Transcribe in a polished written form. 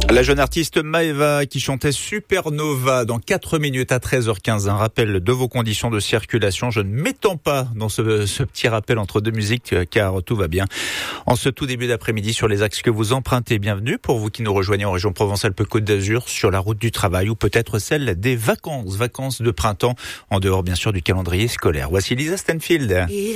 La jeune artiste Maëva qui chantait Supernova dans 4 minutes à 13h15. Un rappel de vos conditions de circulation. Je ne m'étends pas dans ce petit rappel entre deux musiques car tout va bien. En ce tout début d'après-midi sur les axes que vous empruntez, bienvenue pour vous qui nous rejoignez en région Provence-Alpes-Côte d'Azur sur la route du travail ou peut-être celle des vacances de printemps en dehors bien sûr du calendrier scolaire. Voici Lisa Stanfield.